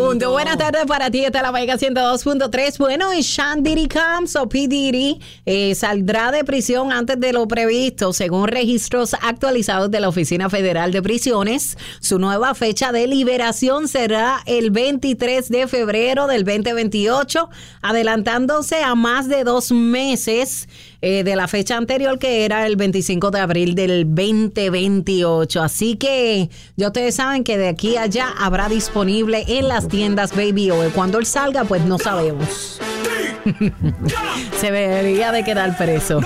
punto. Buenas tardes para ti, esta es la Mega 102.3. Bueno, y Sean Diddy Combs o P. Diddy saldrá de prisión antes de lo previsto, según registros actualizados de la Oficina Federal de Prisiones. Su nueva fecha de liberación será el 23 de febrero del 2028, adelantándose a más de 2 meses de la fecha anterior, que era el 25 de abril del 2028. Así que ya ustedes saben que de aquí a allá habrá disponible en las tiendas Baby Oil. Cuando él salga, pues no sabemos. Se debería de quedar preso.